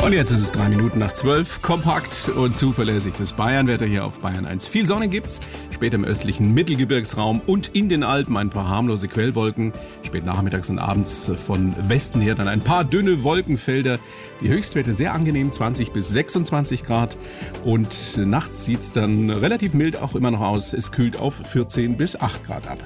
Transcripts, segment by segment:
Und jetzt ist es 3:03. Kompakt und zuverlässig das Bayernwetter hier auf Bayern 1. Viel Sonne gibt's, später im östlichen Mittelgebirgsraum und in den Alpen ein paar harmlose Quellwolken. Spät nachmittags und abends von Westen her dann ein paar dünne Wolkenfelder. Die Höchstwerte sehr angenehm, 20 bis 26 Grad. Und nachts sieht's dann relativ mild auch immer noch aus. Es kühlt auf 14 bis 8 Grad ab.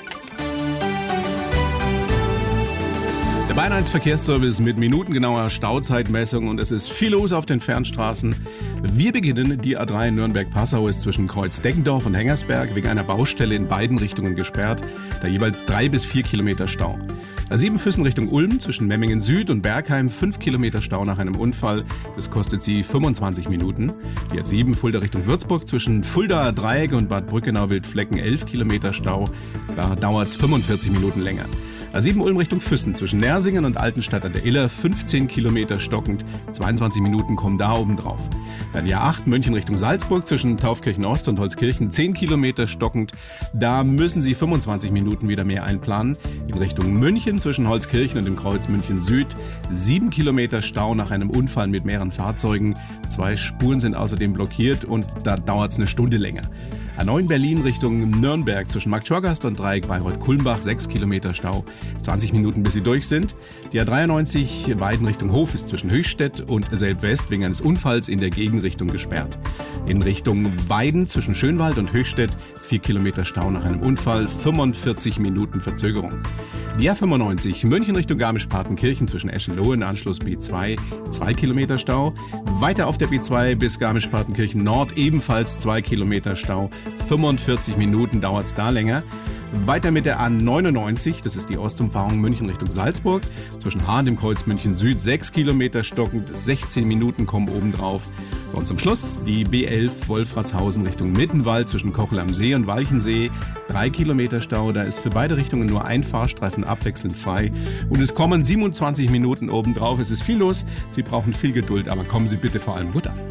Der Bayern 1 Verkehrsservice mit minutengenauer Stauzeitmessung und es ist viel los auf den Fernstraßen. Wir beginnen. Die A3 Nürnberg-Passau ist zwischen Kreuz-Deggendorf und Hengersberg wegen einer Baustelle in beiden Richtungen gesperrt. Da jeweils 3 bis 4 Kilometer Stau. A7 Füssen Richtung Ulm zwischen Memmingen Süd und Bergheim 5 Kilometer Stau nach einem Unfall. Das kostet sie 25 Minuten. Die A7 Fulda Richtung Würzburg zwischen Fulda Dreieck und Bad Brückenau-Wildflecken 11 Kilometer Stau. Da dauert es 45 Minuten länger. A7 Ulm Richtung Füssen zwischen Nersingen und Altenstadt an der Iller 15 Kilometer stockend, 22 Minuten kommen da oben drauf. Dann die A8 München Richtung Salzburg zwischen Taufkirchen Ost und Holzkirchen 10 Kilometer stockend, da müssen Sie 25 Minuten wieder mehr einplanen. In Richtung München zwischen Holzkirchen und dem Kreuz München Süd 7 Kilometer Stau nach einem Unfall mit mehreren Fahrzeugen. 2 Spuren sind außerdem blockiert und da dauert es eine Stunde länger. A9 Berlin Richtung Nürnberg zwischen Marktschorgast und Dreieck Bayreuth-Kulmbach 6 Kilometer Stau, 20 Minuten bis sie durch sind. Die A93 Weiden Richtung Hof ist zwischen Höchstädt und Selb-West wegen eines Unfalls in der Gegenrichtung gesperrt. In Richtung Weiden zwischen Schönwald und Höchstädt 4 Kilometer Stau nach einem Unfall, 45 Minuten Verzögerung. Die A95 München Richtung Garmisch-Partenkirchen zwischen Eschenlohe Anschluss B2 2 Kilometer Stau. Weiter auf der B2 bis Garmisch-Partenkirchen Nord ebenfalls 2 Kilometer Stau. 45 Minuten dauert es da länger. Weiter mit der A99, das ist die Ostumfahrung München Richtung Salzburg. Zwischen Hahn und dem Kreuz München Süd 6 Kilometer stockend, 16 Minuten kommen obendrauf. Und zum Schluss die B11 Wolfratshausen Richtung Mittenwald zwischen Kochel am See und Walchensee. 3 Kilometer Stau, da ist für beide Richtungen nur ein Fahrstreifen abwechselnd frei. Und es kommen 27 Minuten obendrauf. Es ist viel los, Sie brauchen viel Geduld, aber kommen Sie bitte vor allem gut an.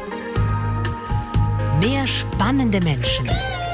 Mehr spannende Menschen.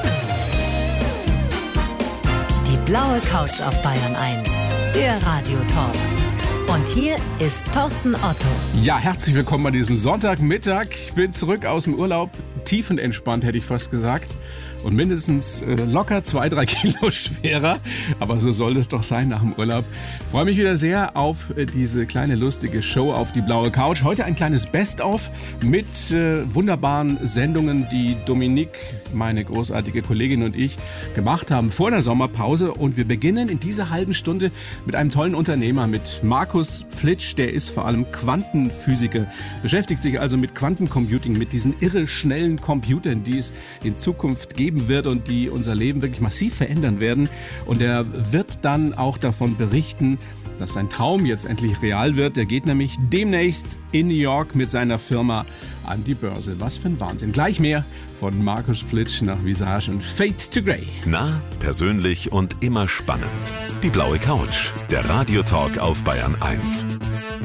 Die blaue Couch auf Bayern 1, der Radiotalk. Und hier ist Thorsten Otto. Ja, herzlich willkommen an diesem Sonntagmittag. Ich bin zurück aus dem Urlaub, tiefenentspannt hätte ich fast gesagt. Und mindestens locker 2-3 Kilo schwerer. Aber so soll es doch sein nach dem Urlaub. Ich freue mich wieder sehr auf diese kleine lustige Show auf die blaue Couch. Heute ein kleines Best-of mit wunderbaren Sendungen, die Dominique, meine großartige Kollegin und ich gemacht haben vor der Sommerpause. Und wir beginnen in dieser halben Stunde mit einem tollen Unternehmer, mit Markus Flitsch. Der ist vor allem Quantenphysiker, beschäftigt sich also mit Quantencomputing, mit diesen irre schnellen Computern, die es in Zukunft geben wird und die unser Leben wirklich massiv verändern werden. Und er wird dann auch davon berichten, dass sein Traum jetzt endlich real wird. Er geht nämlich demnächst in New York mit seiner Firma an die Börse. Was für ein Wahnsinn. Gleich mehr von Markus Flitsch nach Visage und Fade to Grey. Nah, persönlich und immer spannend. Die blaue Couch, der Radiotalk auf Bayern 1.